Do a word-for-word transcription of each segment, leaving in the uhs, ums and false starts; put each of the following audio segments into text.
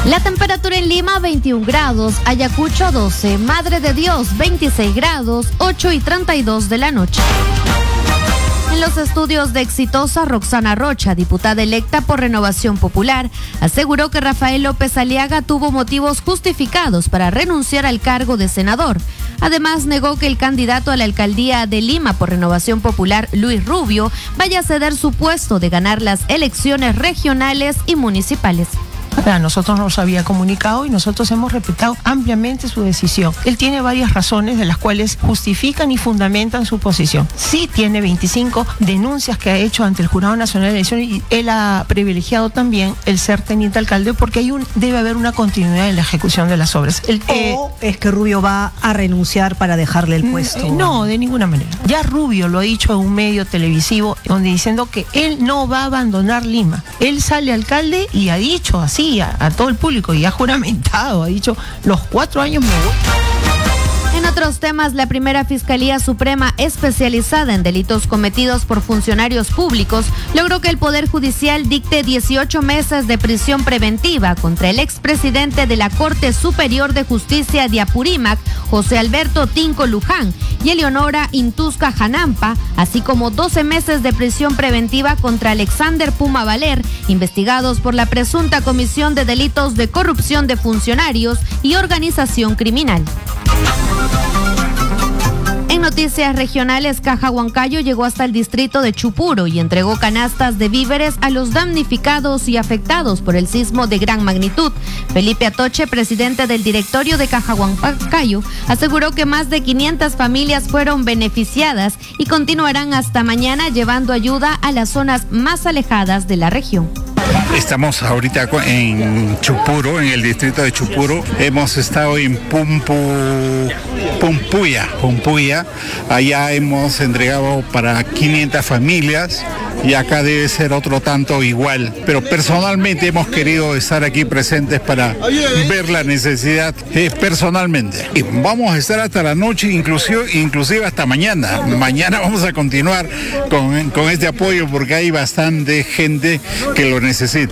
La temperatura en Lima, veintiún grados, Ayacucho, doce, Madre de Dios, veintiséis grados, ocho y treinta y dos de la noche. En los estudios de Exitosa, Roxana Rocha, diputada electa por Renovación Popular, aseguró que Rafael López Aliaga tuvo motivos justificados para renunciar al cargo de senador. Además, negó que el candidato a la alcaldía de Lima por Renovación Popular, Luis Rubio, vaya a ceder su puesto de ganar las elecciones regionales y municipales. A nosotros nos había comunicado y nosotros hemos respetado ampliamente su decisión. Él tiene varias razones de las cuales justifican y fundamentan su posición. Sí tiene veinticinco denuncias que ha hecho ante el Jurado Nacional de Elecciones y él ha privilegiado también el ser teniente alcalde porque hay un, debe haber una continuidad en la ejecución de las obras. El, eh, ¿O es que Rubio va a renunciar para dejarle el puesto? Eh, no, de ninguna manera. Ya Rubio lo ha dicho en un medio televisivo donde diciendo que él no va a abandonar Lima. Él sale alcalde y ha dicho así A, a todo el público y ha juramentado, ha dicho los cuatro años me voy. En otros temas, la primera Fiscalía Suprema especializada en delitos cometidos por funcionarios públicos logró que el Poder Judicial dicte dieciocho meses de prisión preventiva contra el expresidente de la Corte Superior de Justicia de Apurímac, José Alberto Tinco Luján, y Eleonora Intusca Janampa, así como doce meses de prisión preventiva contra Alexander Puma Valer, investigados por la presunta comisión de delitos de corrupción de funcionarios y organización criminal. En noticias regionales, Caja Huancayo llegó hasta el distrito de Chupuro y entregó canastas de víveres a los damnificados y afectados por el sismo de gran magnitud. Felipe Atoche, presidente del directorio de Caja Huancayo, aseguró que más de quinientas familias fueron beneficiadas y continuarán hasta mañana llevando ayuda a las zonas más alejadas de la región. Estamos ahorita en Chupuro, en el distrito de Chupuro. Hemos estado en Pumpu, Pumpuya, Pumpuya. Allá hemos entregado para quinientas familias y acá debe ser otro tanto igual. Pero personalmente hemos querido estar aquí presentes para ver la necesidad eh, personalmente. Y vamos a estar hasta la noche, inclusive, inclusive hasta mañana. Mañana vamos a continuar con, con este apoyo porque hay bastante gente que lo necesita.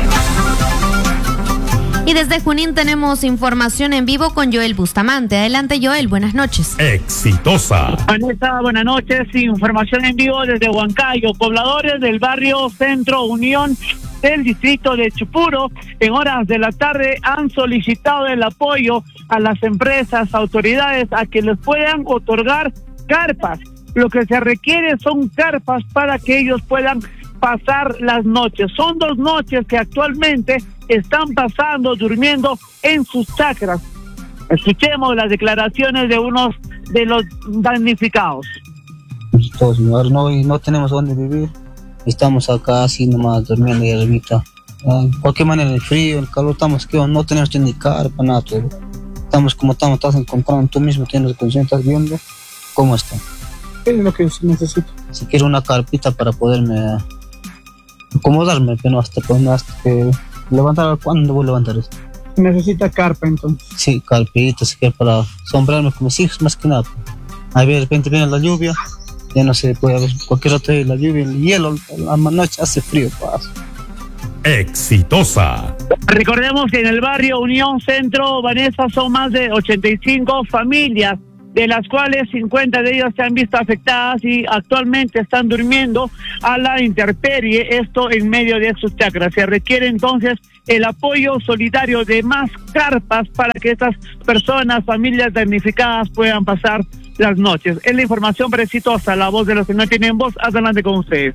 Y desde Junín tenemos información en vivo con Joel Bustamante. Adelante, Joel, buenas noches. Exitosa. Vanessa, buenas noches. Información en vivo desde Huancayo. Pobladores del barrio Centro Unión del distrito de Chupuro, en horas de la tarde han solicitado el apoyo a las empresas, autoridades, a que les puedan otorgar carpas. Lo que se requiere son carpas para que ellos puedan pasar las noches. Son dos noches que actualmente están pasando durmiendo en sus chacras. Escuchemos las declaraciones de unos de los damnificados. Todos, no, no tenemos dónde vivir. Estamos acá así nomás durmiendo y arribita. De cualquier manera, el frío, el calor, estamos que no tenemos ni carpa, nada, todo. Estamos como estamos, estás encontrando, tú mismo tienes condición, estás viendo cómo está. ¿Qué es lo que necesito? Si quiero una carpita para poderme acomodarme, pero no hasta, pues, no hasta que levantar. ¿Cuándo voy a levantar esto? Necesita carpa entonces. Sí, carpita, si quiero para sombrarme con mis hijos más que nada. A ver, de repente viene la lluvia, ya no se puede ver cualquier otra vez la lluvia, el hielo, a la noche hace frío. Paso. Exitosa. Recordemos que en el barrio Unión Centro, Vanessa, son más de ochenta y cinco familias, de las cuales cincuenta de ellas se han visto afectadas y actualmente están durmiendo a la intemperie, esto en medio de sus chacras. Se requiere entonces el apoyo solidario de más carpas para que estas personas, familias damnificadas, puedan pasar las noches. Es la información para Exitosa, la voz de los que no tienen voz. Adelante con ustedes.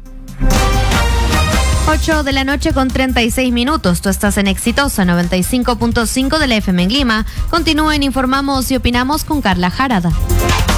ocho de la noche con treinta y seis minutos. Tú estás en Exitosa noventa y cinco punto cinco de la F M en Lima. Continúen, informamos y opinamos con Carla Jarada.